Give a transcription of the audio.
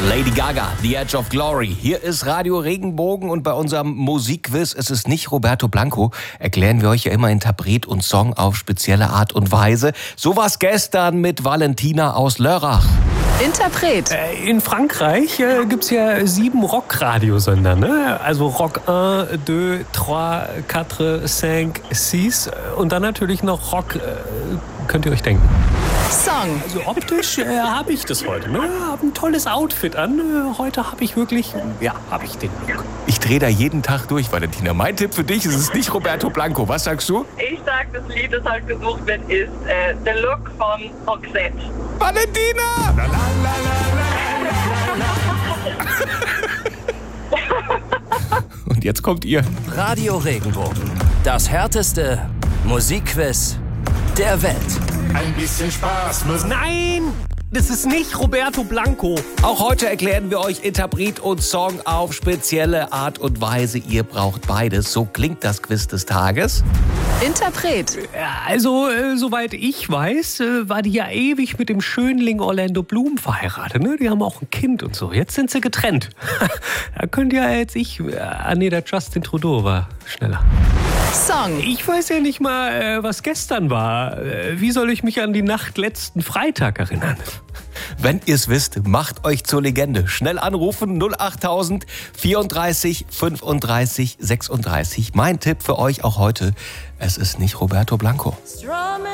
Lady Gaga, The Edge of Glory. Hier ist Radio Regenbogen und bei unserem Musikquiz, es ist nicht Roberto Blanco, erklären wir euch ja immer Interpret und Song auf spezielle Art und Weise. So war's gestern mit Valentina aus Lörrach. Interpret. In Frankreich gibt's ja 7 Rock-Radiosender, ne? Also Rock 1, 2, 3, 4, 5, 6 und dann natürlich noch Rock, könnt ihr euch denken. Song. Also optisch habe ich das heute, ne? Hab ein tolles Outfit an. Heute habe ich wirklich, habe ich den Look. Ich drehe da jeden Tag durch, Valentina. Mein Tipp für dich ist es nicht Roberto Blanco. Was sagst du? Ich sag, das Lied, das halt gesucht wird, ist The Look von Roxette. Valentina! La, la, la, la, la. Und jetzt kommt ihr. Radio Regenbogen. Das härteste Musikquiz der Welt. Ein bisschen Spaß muss. Nein! Das ist nicht Roberto Blanco. Auch heute erklären wir euch Interpret und Song auf spezielle Art und Weise. Ihr braucht beides. So klingt das Quiz des Tages. Interpret. Also, soweit ich weiß, war die ja ewig mit dem Schönling Orlando Bloom verheiratet. Ne? Die haben auch ein Kind und so. Jetzt sind sie getrennt. Da könnt ihr jetzt der Justin Trudeau war schneller. Song. Ich weiß ja nicht mal, was gestern war. Wie soll ich mich an die Nacht letzten Freitag erinnern? Wenn ihr es wisst, macht euch zur Legende. Schnell anrufen 08000 34 35 36. Mein Tipp für euch auch heute, es ist nicht Roberto Blanco.